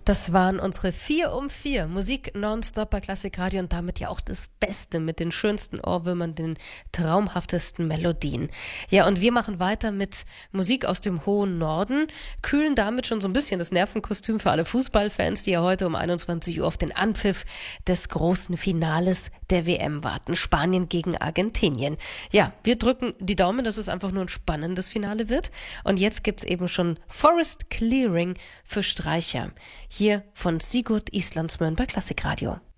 Das waren unsere 4 um 4 Musik nonstop bei Klassikradio und damit ja auch das Beste mit den schönsten Ohrwürmern, den traumhaftesten Melodien. Ja, und wir machen weiter mit Musik aus dem hohen Norden, kühlen damit schon so ein bisschen das Nervenkostüm für alle Fußballfans, die ja heute um 21 Uhr auf den Anpfiff des großen Finales der WM warten. Spanien gegen Argentinien. Ja, wir drücken die Daumen, dass es einfach nur ein spannendes Finale wird. Und jetzt gibt's eben schon Forest Clearing für Streicher. Hier von Sigurd Islandsmøen bei Klassikradio.